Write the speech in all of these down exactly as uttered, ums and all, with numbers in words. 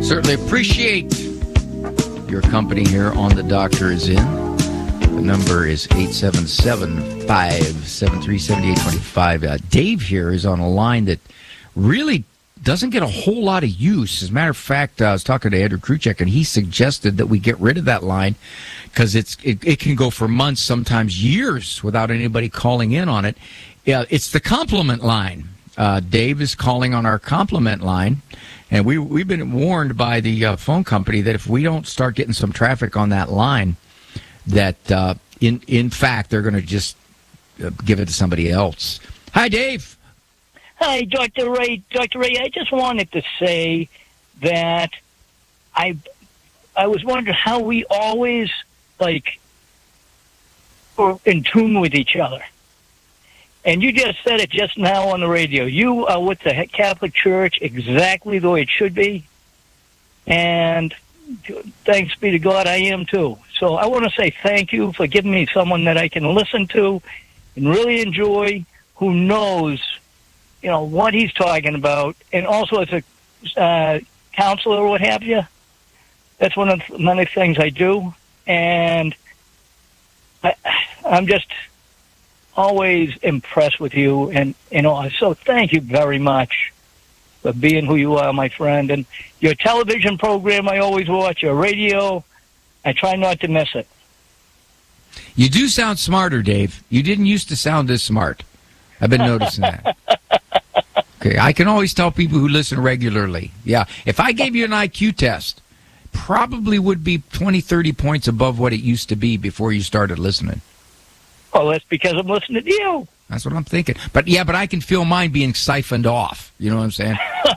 Certainly appreciate your company here on The Doctor Is In. The number is eight seven seven, five seven three, seven eight two five. Uh, Dave here is on a line that really doesn't get a whole lot of use. As a matter of fact, uh, I was talking to Andrew Kruchek, and he suggested that we get rid of that line because it's it, it can go for months, sometimes years, without anybody calling in on it. Yeah, it's the compliment line. Uh, Dave is calling on our compliment line, and we, we've been warned by the uh, phone company that if we don't start getting some traffic on that line, that uh, in in fact they're going to just uh, give it to somebody else. Hi, Dave. Hi, Doctor Ray. Doctor Ray, I just wanted to say that I I was wondering how we always, like, were in tune with each other. And you just said it just now on the radio. You are with the Catholic Church exactly the way it should be. And thanks be to God, I am too. So I want to say thank you for giving me someone that I can listen to and really enjoy, who knows, you know, what he's talking about. And also as a uh, counselor or what have you, that's one of the many things I do. And I, I'm just always impressed with you. And, you know, so thank you very much for being who you are, my friend. And your television program I always watch, your radio, I try not to miss it. You do sound smarter, Dave. You didn't used to sound this smart. I've been noticing that. Okay, I can always tell people who listen regularly. Yeah, if I gave you an I Q test, probably would be twenty, thirty points above what it used to be before you started listening. Oh, that's because I'm listening to you. That's what I'm thinking. But yeah, but I can feel mine being siphoned off. You know what I'm saying?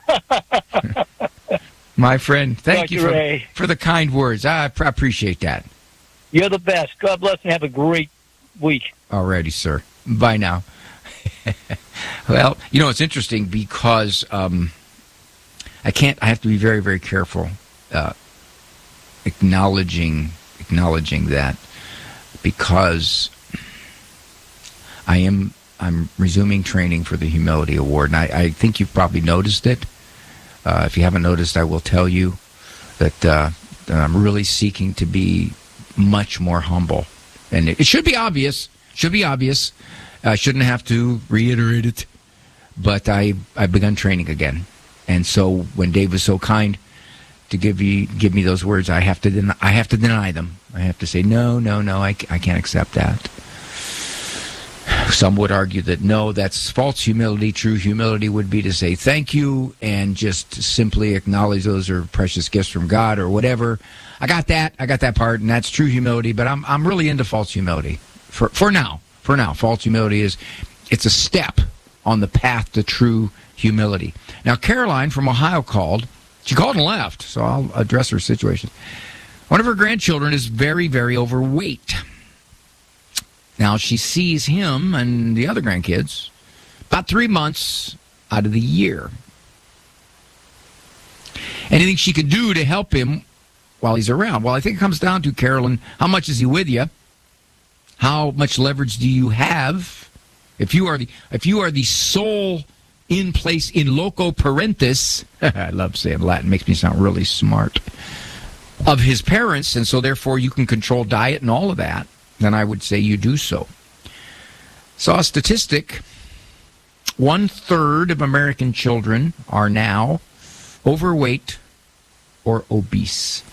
My friend, thank Doctor you for, Ray. for the kind words. I pr- appreciate that. You're the best. God bless and have a great week. Alrighty, sir. Bye now. Well, you know, it's interesting because um, I can't, I have to be very, very careful uh, acknowledging, acknowledging that because I am, I'm resuming training for the Humility Award, and I, I think you've probably noticed it. Uh, if you haven't noticed, I will tell you that, uh, that I'm really seeking to be much more humble. And it, it should be obvious, should be obvious. I shouldn't have to reiterate it, but I, I've begun training again. And so when Dave was so kind to give you, give me those words, I have to den- I have to deny them. I have to say, no, no, no, I, I can't accept that. Some would argue that, no, that's false humility. True humility would be to say thank you and just simply acknowledge those are precious gifts from God or whatever. I got that. I got that part, and that's true humility, but I'm I'm really into false humility for for now. For now, false humility is, it's a step on the path to true humility. Now, Caroline from Ohio called. She called and left, so I'll address her situation. One of her grandchildren is very, very overweight. Now, she sees him and the other grandkids about three months out of the year. Anything she can do to help him while he's around? Well, I think it comes down to, Carolyn, how much is he with you? How much leverage do you have? If you are the if you are the sole in place in loco parentis, I love saying Latin, makes me sound really smart, of his parents, and so therefore you can control diet and all of that, then I would say you do so. Saw a statistic, one third of American children are now overweight or obese.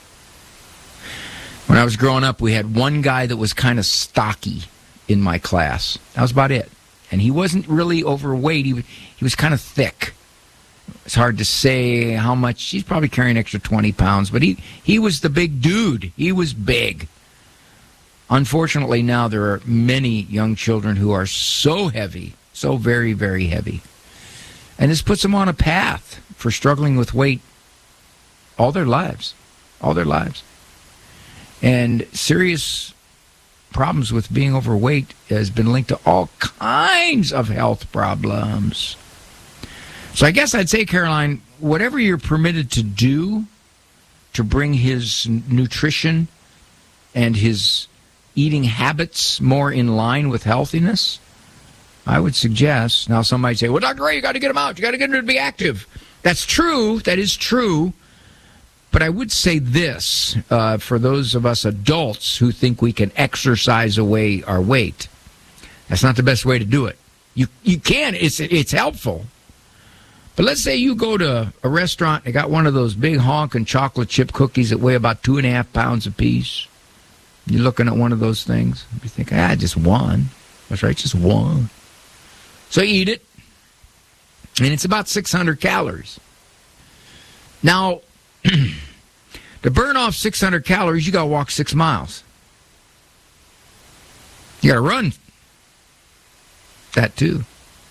When I was growing up, we had one guy that was kind of stocky in my class. That was about it. And he wasn't really overweight. He, he was kind of thick. It's hard to say how much. He's probably carrying an extra twenty pounds. But he, he was the big dude. He was big. Unfortunately, now there are many young children who are so heavy, so very, very heavy. And this puts them on a path for struggling with weight all their lives. All their lives. And serious problems with being overweight has been linked to all kinds of health problems. So I guess I'd say, Caroline, whatever you're permitted to do to bring his nutrition and his eating habits more in line with healthiness, I would suggest. Now, some might say, well, Doctor Ray, you got to get him out. You got to get him to be active. That's true. That is true. But I would say this, uh, for those of us adults who think we can exercise away our weight, that's not the best way to do it. You you can, it's it's helpful. But let's say you go to a restaurant, they got one of those big honking chocolate chip cookies that weigh about two and a half pounds apiece. You're looking at one of those things. You think, ah, just one. That's right, just one. So you eat it, and it's about six hundred calories. Now, to burn off six hundred calories, you got to walk six miles. You got to run that too.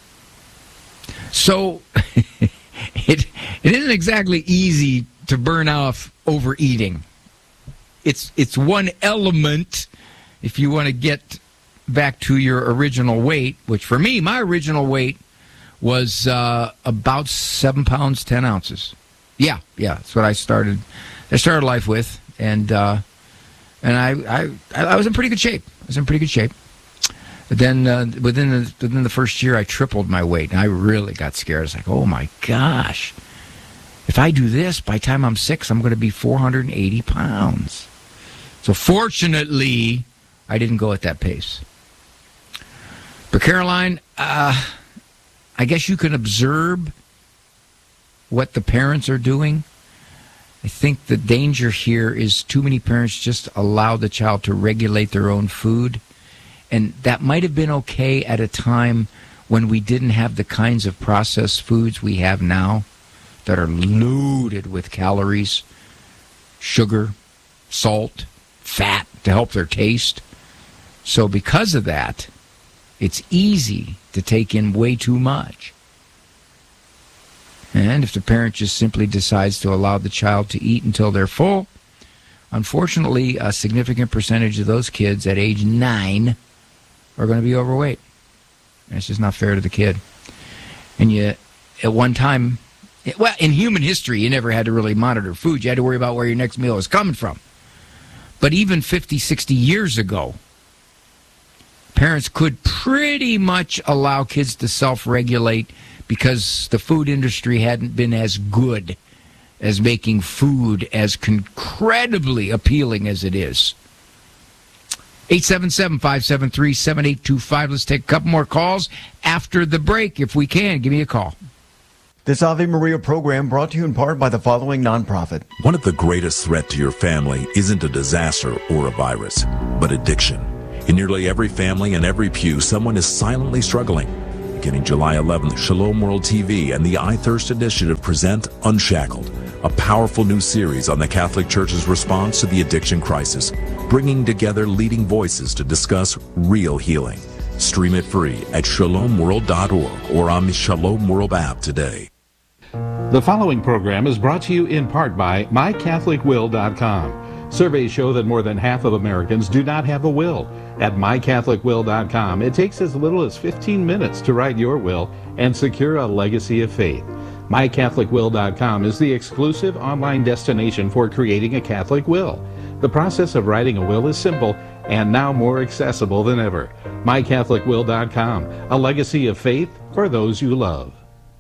So it it isn't exactly easy to burn off overeating. It's it's one element if you want to get back to your original weight, which for me, my original weight was uh, about seven pounds ten ounces. Yeah, yeah, that's what I started. I started life with, and uh, and I, I I was in pretty good shape. I was in pretty good shape. But then uh, within the within the first year, I tripled my weight, and I really got scared. I was like, oh my gosh, if I do this, by the time I'm six, I'm going to be four hundred eighty pounds. So fortunately, I didn't go at that pace. But Caroline, uh, I guess you can observe what the parents are doing. I think the danger here is too many parents just allow the child to regulate their own food. And that might have been okay at a time when we didn't have the kinds of processed foods we have now that are loaded with calories, sugar, salt, fat to help their taste. So because of that, it's easy to take in way too much. And if the parent just simply decides to allow the child to eat until they're full, unfortunately, a significant percentage of those kids at age nine are going to be overweight. That's just not fair to the kid. And you, at one time, well, in human history, you never had to really monitor food. You had to worry about where your next meal was coming from. But even fifty, sixty years ago, parents could pretty much allow kids to self-regulate because the food industry hadn't been as good as making food as incredibly appealing as it is. eight seven seven, five seven three, seven eight two five. Let's take a couple more calls after the break if we can. Give me a call. This Ave Maria program brought to you in part by the following nonprofit. One of the greatest threats to your family isn't a disaster or a virus, but addiction. In nearly every family and every pew, someone is silently struggling. Beginning July eleventh, Shalom World T V and the I Thirst Initiative present Unshackled, a powerful new series on the Catholic Church's response to the addiction crisis, bringing together leading voices to discuss real healing. Stream it free at shalom world dot org or on the Shalom World app today. The following program is brought to you in part by my catholic will dot com. Surveys show that more than half of Americans do not have a will. At my catholic will dot com, it takes as little as fifteen minutes to write your will and secure a legacy of faith. my catholic will dot com is the exclusive online destination for creating a Catholic will. The process of writing a will is simple and now more accessible than ever. my catholic will dot com, a legacy of faith for those you love.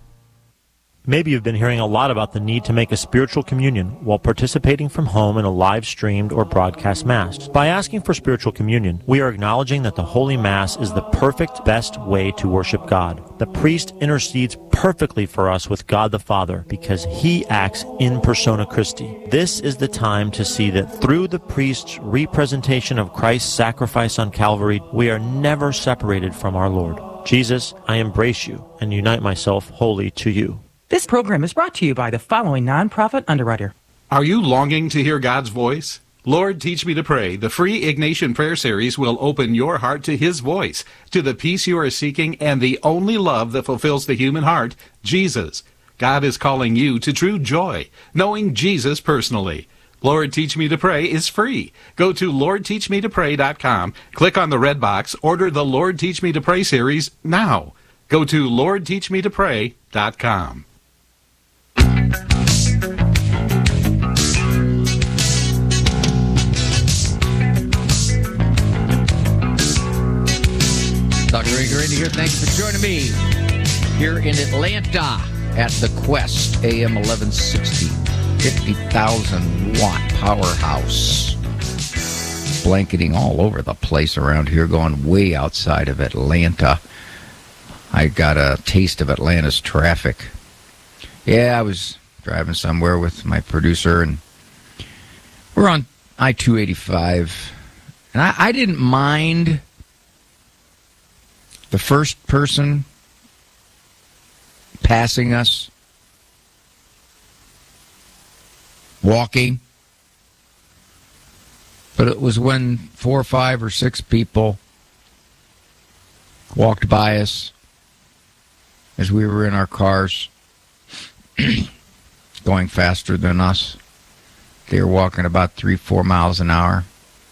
Maybe you've been hearing a lot about the need to make a spiritual communion while participating from home in a live-streamed or broadcast Mass. By asking for spiritual communion, we are acknowledging that the Holy Mass is the perfect, best way to worship God. The priest intercedes perfectly for us with God the Father because he acts in persona Christi. This is the time to see that through the priest's representation of Christ's sacrifice on Calvary, we are never separated from our Lord. Jesus, I embrace you and unite myself wholly to you. This program is brought to you by the following nonprofit underwriter. Are you longing to hear God's voice? Lord, Teach Me to Pray, the free Ignatian Prayer Series will open your heart to His voice, to the peace you are seeking and the only love that fulfills the human heart, Jesus. God is calling you to true joy, knowing Jesus personally. Lord, Teach Me to Pray is free. Go to lord teach me to pray dot com, click on the red box, order the Lord, Teach Me to Pray series now. Go to lord teach me to pray dot com. Doctor Ray Grady here. Thanks for joining me here in Atlanta at the Quest, A M eleven sixty. fifty thousand watt powerhouse. Blanketing all over the place around here, going way outside of Atlanta. I got a taste of Atlanta's traffic. Yeah, I was driving somewhere with my producer, and we're on I two eighty-five. And I, I didn't mind the first person passing us, walking. But it was when four or five or six people walked by us as we were in our cars, going faster than us. They were walking about three, four miles an hour.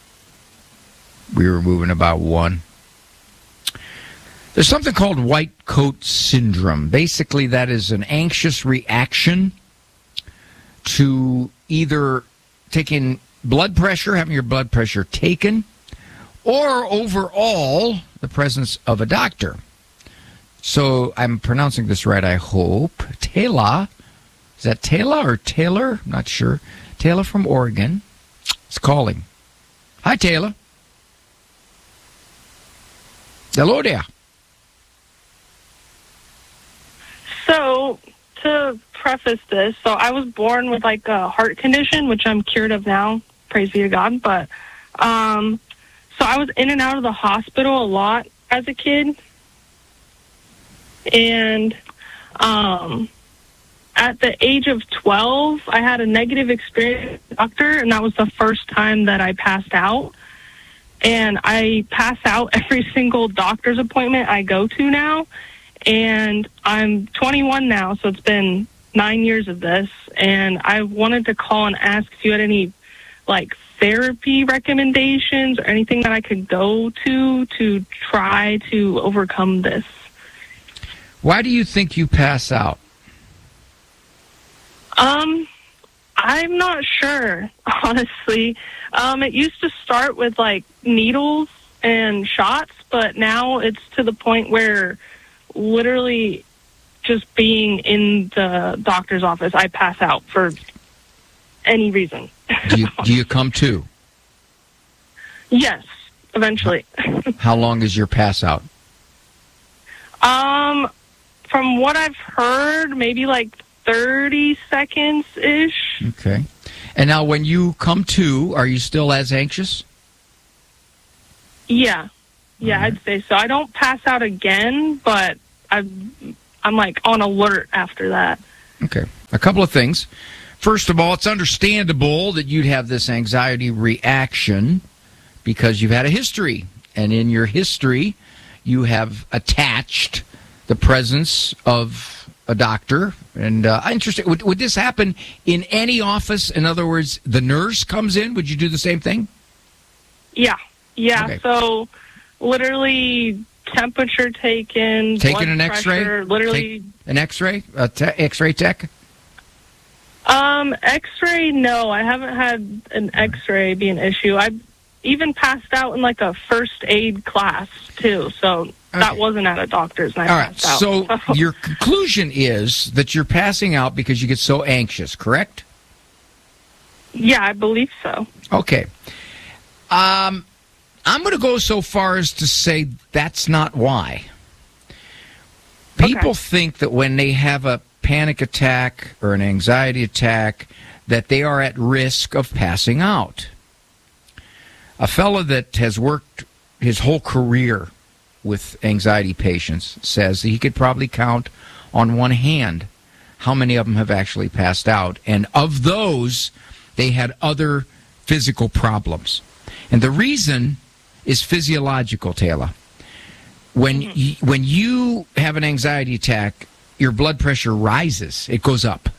We were moving about one. There's something called white coat syndrome. Basically, that is an anxious reaction to either taking blood pressure, having your blood pressure taken, or overall the presence of a doctor. So I'm pronouncing this right, I hope. Taylor, is that Taylor or Taylor? I'm not sure. Taylor from Oregon is calling. Hi, Taylor. Hello there. So, to preface this, so I was born with like a heart condition, which I'm cured of now, praise be to God. But, um, so I was in and out of the hospital a lot as a kid. And, um, at the age of twelve, I had a negative experience with a doctor, and that was the first time that I passed out. And I pass out every single doctor's appointment I go to now. And I'm twenty-one now, so it's been nine years of this. And I wanted to call and ask if you had any, like, therapy recommendations or anything that I could go to to try to overcome this. Why do you think you pass out? Um, I'm not sure, honestly. Um, it used to start with, like, needles and shots, but now it's to the point where literally just being in the doctor's office, I pass out for any reason. Do you, do you come to? Yes, eventually. How long is your pass out? Um, from what I've heard, maybe like thirty seconds-ish. Okay. And now when you come to, are you still as anxious? Yeah. Yeah, I'd say so. I don't pass out again, but I'm, I'm like on alert after that. Okay. A couple of things. First of all, it's understandable that you'd have this anxiety reaction because you've had a history. And in your history, you have attached the presence of a doctor. And uh, interesting. Would, would this happen in any office? In other words, the nurse comes in. Would you do the same thing? Yeah. Yeah. Okay. So literally temperature taken, Taking blood an X-ray? pressure, literally. Take an X-ray? A te- X-ray tech? Um, X-ray, no. I haven't had an X-ray be an issue. I even passed out in like a first aid class too, so okay. That wasn't at a doctor's. And I All right, passed so out, so your conclusion is that you're passing out because you get so anxious, correct? Yeah, I believe so. Okay. Um, I'm going to go so far as to say that's not why. People okay. think that when they have a panic attack or an anxiety attack that they are at risk of passing out. A fellow that has worked his whole career with anxiety patients says that he could probably count on one hand how many of them have actually passed out. And of those, they had other physical problems. And the reason is physiological, Taylor. When mm-hmm. you, when you have an anxiety attack, your blood pressure rises. It goes up.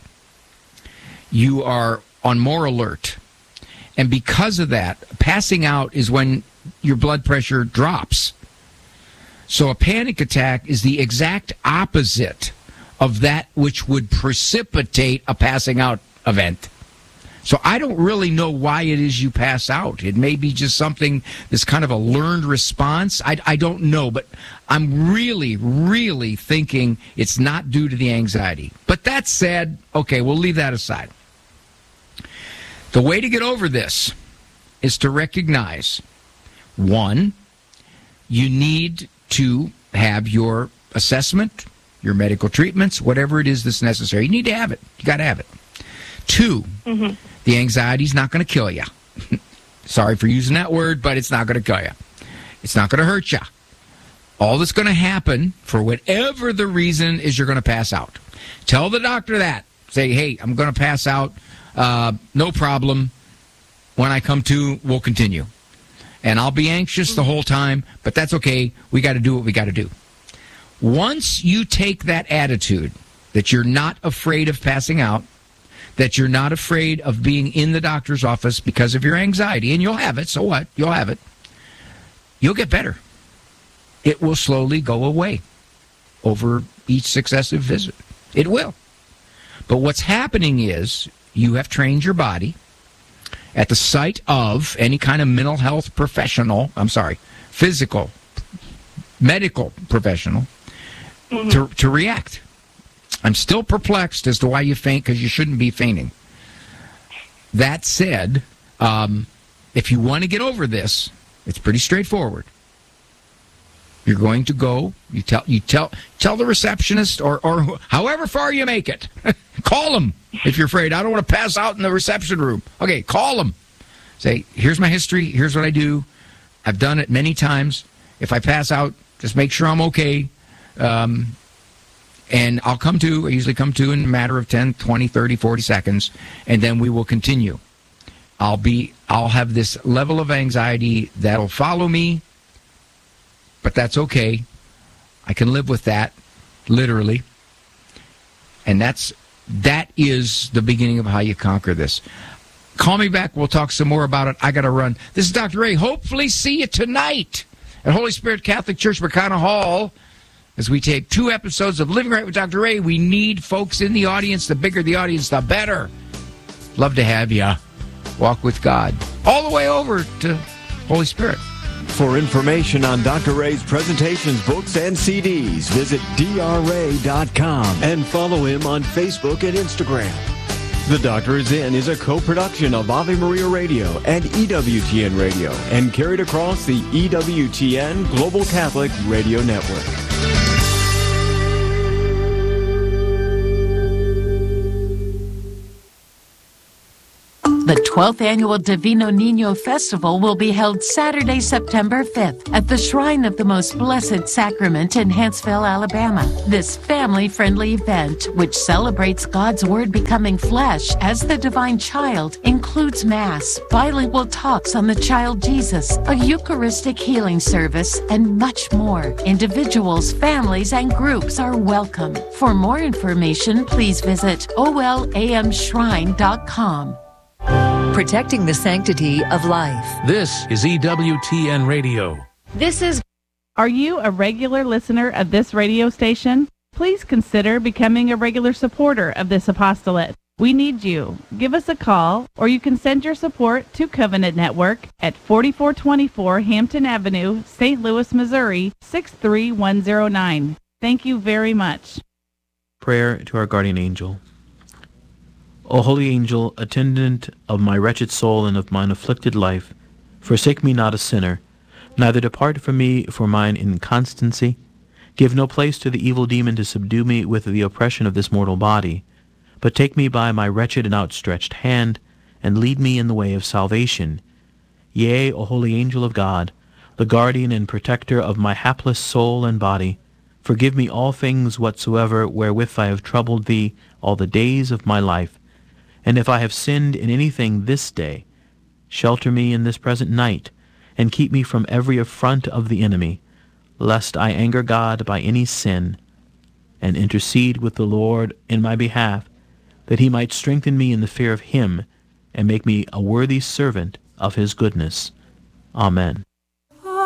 You are on more alert. And because of that, passing out is when your blood pressure drops. So a panic attack is the exact opposite of that which would precipitate a passing out event. So I don't really know why it is you pass out. It may be just something that's kind of a learned response. I, I don't know, but I'm really, really thinking it's not due to the anxiety. But that said, okay, we'll leave that aside. The way to get over this is to recognize, one, you need to have your assessment, your medical treatments, whatever it is that's necessary. You need to have it. You got to have it. Two, mm-hmm. the anxiety's not going to kill you. Sorry for using that word, but it's not going to kill you. It's not going to hurt you. All that's going to happen, for whatever the reason, is you're going to pass out. Tell the doctor that. Say, hey, I'm going to pass out. Uh, no problem. When I come to, we'll continue. And I'll be anxious the whole time, but that's okay. We got to do what we got to do. Once you take that attitude that you're not afraid of passing out, that you're not afraid of being in the doctor's office because of your anxiety, and you'll have it, so what? You'll have it. You'll get better. It will slowly go away over each successive visit. It will. But what's happening is you have trained your body at the sight of any kind of mental health professional, I'm sorry, physical, medical professional, mm-hmm. to, to react. I'm still perplexed as to why you faint, because you shouldn't be fainting. That said, um, if you want to get over this, it's pretty straightforward. You're going to go, you tell you tell tell the receptionist, or, or however far you make it. Call them if you're afraid. I don't want to pass out in the reception room. Okay, call them. Say, here's my history, here's what I do. I've done it many times. If I pass out, just make sure I'm okay. Um, and I'll come to, I usually come to in a matter of ten, twenty, thirty, forty seconds, and then we will continue. I'll be, I'll have this level of anxiety that'll follow me, but that's okay. I can live with that, literally. And that's, that is the beginning of how you conquer this. Call me back. We'll talk some more about it. I got to run. This is Doctor Ray. Hopefully see you tonight at Holy Spirit Catholic Church, McConnell Hall, as we take two episodes of Living Right with Doctor Ray. We need folks in the audience. The bigger the audience, the better. Love to have you. Walk with God. All the way over to Holy Spirit. For information on Doctor Ray's presentations, books, and C Ds, visit D R ray dot com and follow him on Facebook and Instagram. The Doctor Is In is a co-production of Ave Maria Radio and E W T N Radio and carried across the E W T N Global Catholic Radio Network. The twelfth Annual Divino Niño Festival will be held Saturday, September fifth at the Shrine of the Most Blessed Sacrament in Huntsville, Alabama. This family-friendly event, which celebrates God's Word becoming flesh as the divine child, includes Mass, bilingual talks on the child Jesus, a Eucharistic healing service, and much more. Individuals, families, and groups are welcome. For more information, please visit O L A M shrine dot com. Protecting the sanctity of life. This is E W T N Radio. This is... Are you a regular listener of this radio station? Please consider becoming a regular supporter of this apostolate. We need you. Give us a call, or you can send your support to Covenant Network at forty-four twenty-four Hampton Avenue, Saint Louis, Missouri, six three one zero nine. Thank you very much. Prayer to our guardian angel. O holy angel, attendant of my wretched soul and of mine afflicted life, forsake me not a sinner, neither depart from me for mine inconstancy. Give no place to the evil demon to subdue me with the oppression of this mortal body, but take me by my wretched and outstretched hand, and lead me in the way of salvation. Yea, O holy angel of God, the guardian and protector of my hapless soul and body, forgive me all things whatsoever wherewith I have troubled thee all the days of my life. And if I have sinned in anything this day, shelter me in this present night, and keep me from every affront of the enemy, lest I anger God by any sin, and intercede with the Lord in my behalf, that he might strengthen me in the fear of him, and make me a worthy servant of his goodness. Amen.